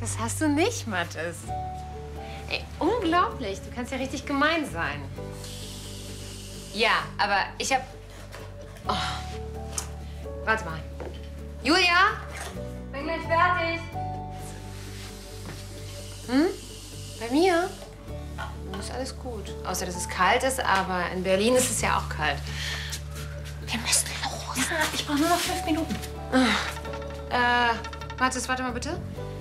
Das hast du nicht, Mathis. Ey, unglaublich. Du kannst ja richtig gemein sein. Ja, aber ich hab... Oh. Warte mal. Julia? Bin gleich fertig. Hm? Bei mir? Ist alles gut. Außer, dass es kalt ist, aber in Berlin ist es ja auch kalt. Wir müssen los. Ja, ich brauche nur noch 5 Minuten. Mathis, warte mal bitte.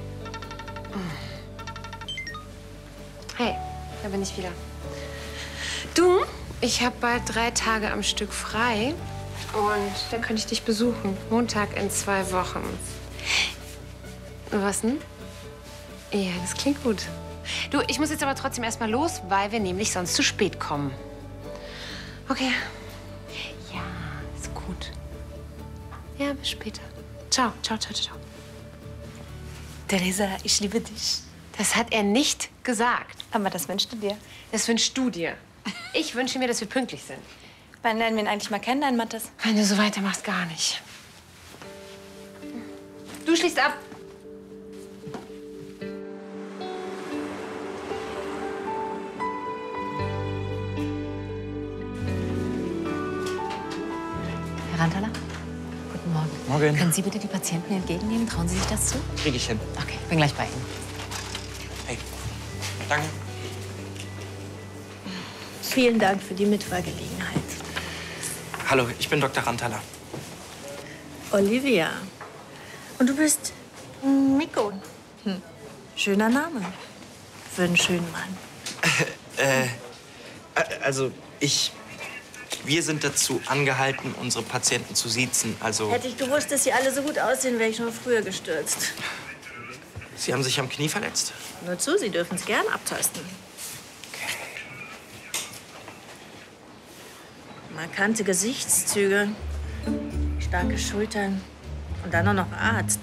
Hey, da bin ich wieder. Du, ich habe bald 3 Tage am Stück frei. Und da könnte ich dich besuchen. Montag in 2 Wochen. Was denn? Ja, das klingt gut. Du, ich muss jetzt aber trotzdem erst mal los, weil wir nämlich sonst zu spät kommen. Okay. Ja, ist gut. Ja, bis später. Ciao, ciao, ciao, ciao. Theresa, ich liebe dich. Das hat er nicht gesagt. Aber das wünschst du dir. Das wünschst du dir. Ich wünsche mir, dass wir pünktlich sind. Wann lernen wir ihn eigentlich mal kennen, dein Mathis? Wenn du so weitermachst, gar nicht. Du schließt ab. Herr Rantala, guten Morgen. Morgen. Können Sie bitte die Patienten entgegennehmen? Trauen Sie sich das zu? Krieg ich hin. Okay, bin gleich bei Ihnen. Hey, danke. Vielen Dank für die Mitfahrgelegenheit. Hallo, ich bin Dr. Rantala. Olivia. Und du bist Nico. Schöner Name. Für einen schönen Mann. Also, wir sind dazu angehalten, unsere Patienten zu siezen. Also, Hätte ich gewusst, dass sie alle so gut aussehen, wäre ich schon früher gestürzt. Sie haben sich am Knie verletzt? Nur zu, Sie dürfen es gern abtasten. Markante Gesichtszüge, starke Schultern und dann auch noch Arzt.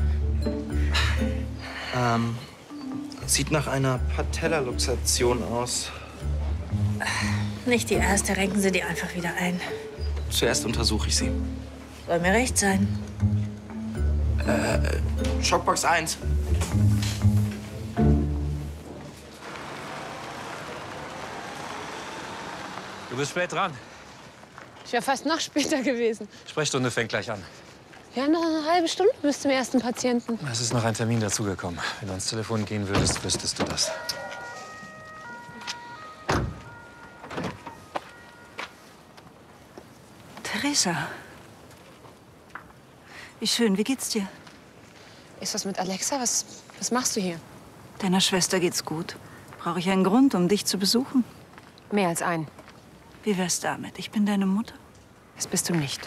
Sieht nach einer Patellaluxation aus. Nicht die erste, renken Sie die einfach wieder ein. Zuerst untersuche ich sie. Soll mir recht sein. Schockbox 1. Du bist spät dran. Ich wäre fast noch später gewesen. Sprechstunde fängt gleich an. Ja, noch eine halbe Stunde bis zum ersten Patienten. Es ist noch ein Termin dazugekommen. Wenn du ans Telefon gehen würdest, wüsstest du das. Theresa. Wie schön, wie geht's dir? Ist was mit Alexa? Was machst du hier? Deiner Schwester geht's gut. Brauche ich einen Grund, um dich zu besuchen? Mehr als einen. Wie wär's damit? Ich bin deine Mutter. Das bist du nicht.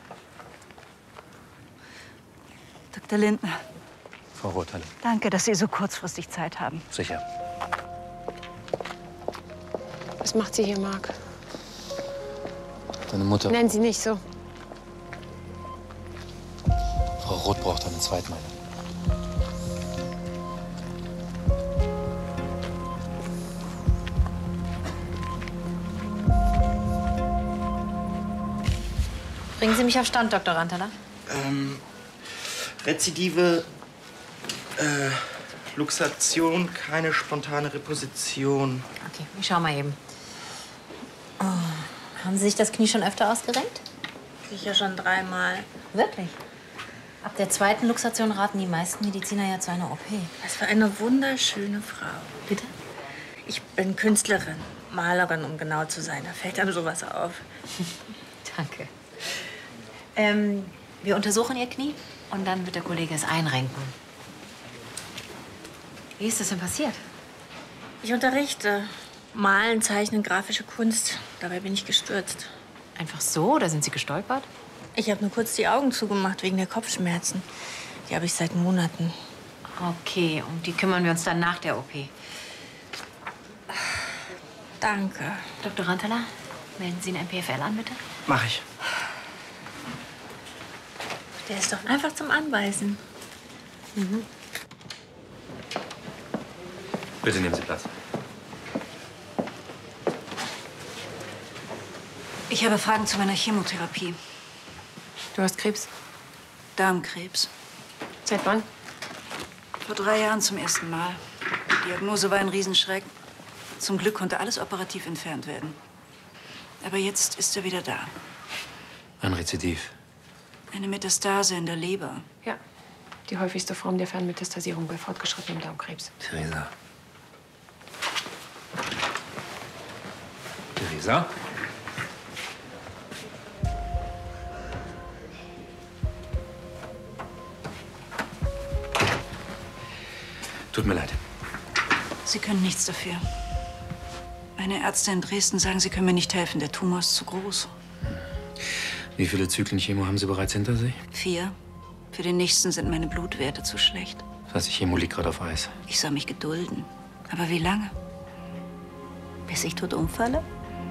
Dr. Lindner, Frau Rothalle. danke, dass Sie so kurzfristig Zeit haben. Sicher. Was macht sie hier, Marc? Deine Mutter. Nenn sie nicht so. Frau Roth braucht einen Zweitmann. Bringen Sie mich auf Stand, Dr. Rantala. Rezidive Luxation, keine spontane Reposition. Okay, ich schau mal eben. Oh, haben Sie sich das Knie schon öfter ausgerenkt? Sicher schon 3-mal. Wirklich? Ab der 2. Luxation raten die meisten Mediziner ja zu einer OP. Was für eine wunderschöne Frau. Bitte? Ich bin Künstlerin, Malerin, um genau zu sein. Da fällt einem sowas auf. Danke. Wir untersuchen Ihr Knie und dann wird der Kollege es einrenken. Wie ist das denn passiert? Ich unterrichte Malen, Zeichnen, grafische Kunst. Dabei bin ich gestürzt. Einfach so oder sind Sie gestolpert? Ich habe nur kurz die Augen zugemacht wegen der Kopfschmerzen. Die habe ich seit Monaten. Okay, um die kümmern wir uns dann nach der OP. Danke. Dr. Rantala, melden Sie einen MPFL an, bitte. Mach ich. Der ist doch einfach zum Anbeißen. Bitte nehmen Sie Platz. Ich habe Fragen zu meiner Chemotherapie. Du hast Krebs. Darmkrebs. Seit wann? Vor 3 Jahren zum ersten Mal. Die Diagnose war ein Riesenschreck. Zum Glück konnte alles operativ entfernt werden. Aber jetzt ist er wieder da. Ein Rezidiv. Eine Metastase in der Leber. Ja, die häufigste Form der Fernmetastasierung bei fortgeschrittenem Darmkrebs. Theresa. Theresa? Tut mir leid. Sie können nichts dafür. Meine Ärzte in Dresden sagen, sie können mir nicht helfen. Der Tumor ist zu groß. Wie viele Zyklen Chemo haben Sie bereits hinter sich? 4. Für den nächsten sind meine Blutwerte zu schlecht. Das heißt, die Chemo liegt gerade auf Eis. Ich soll mich gedulden. Aber wie lange? Bis ich tot umfalle?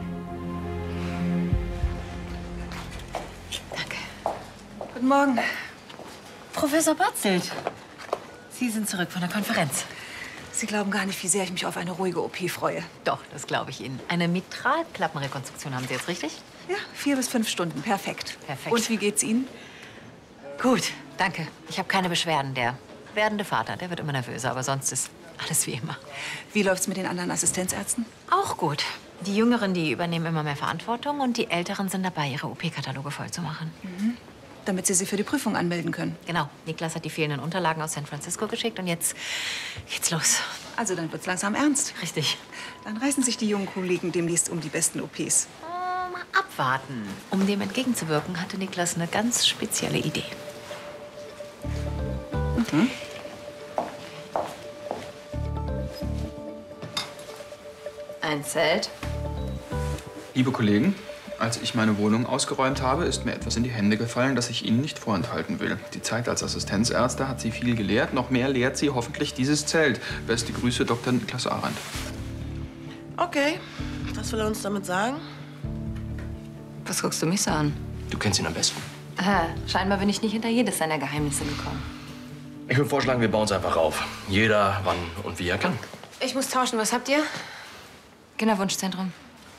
Danke. Guten Morgen. Professor Batzelt. Sie sind zurück von der Konferenz. Sie glauben gar nicht, wie sehr ich mich auf eine ruhige OP freue. Doch, das glaube ich Ihnen. Eine Mitralklappenrekonstruktion haben Sie jetzt richtig? Ja, 4 bis 5 Stunden. Perfekt. Perfekt. Und wie geht's Ihnen? Gut, danke. Ich habe keine Beschwerden. Der werdende Vater, der wird immer nervöser, aber sonst ist alles wie immer. Wie läuft's mit den anderen Assistenzärzten? Auch gut. Die Jüngeren, die übernehmen immer mehr Verantwortung und die Älteren sind dabei, ihre OP-Kataloge voll zu machen. Damit Sie für die Prüfung anmelden können. Genau. Niklas hat die fehlenden Unterlagen aus San Francisco geschickt und jetzt geht's los. Also dann wird's langsam ernst. Richtig. Dann reißen sich die jungen Kollegen demnächst um die besten OPs. Mal abwarten. Um dem entgegenzuwirken, hatte Niklas eine ganz spezielle Idee. Ein Zelt. Liebe Kollegen, als ich meine Wohnung ausgeräumt habe, ist mir etwas in die Hände gefallen, das ich Ihnen nicht vorenthalten will. Die Zeit als Assistenzärzte hat Sie viel gelehrt. Noch mehr lehrt Sie hoffentlich dieses Zelt. Beste Grüße, Dr. Niklas Arendt. Okay, was will er uns damit sagen? Was guckst du mich so an? Du kennst ihn am besten. Aha, scheinbar bin ich nicht hinter jedes seiner Geheimnisse gekommen. Ich würde vorschlagen, wir bauen es einfach auf. Jeder, wann und wie er kann. Ich muss tauschen. Was habt ihr? Kinderwunschzentrum.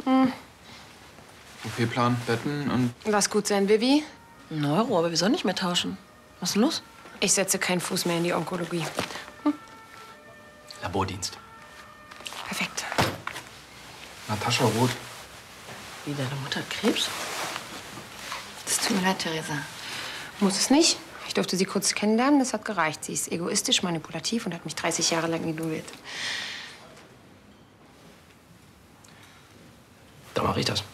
OP-Plan, Betten und... Was gut sein, Vivi? Ein Euro, aber wir sollen nicht mehr tauschen. Was ist denn los? Ich setze keinen Fuß mehr in die Onkologie. Labordienst. Perfekt. Natascha Roth. Wie, deine Mutter hat Krebs? Das tut mir leid, Theresa. Muss es nicht. Ich durfte sie kurz kennenlernen, das hat gereicht. Sie ist egoistisch, manipulativ und hat mich 30 Jahre lang ignoriert. Da mache ich das.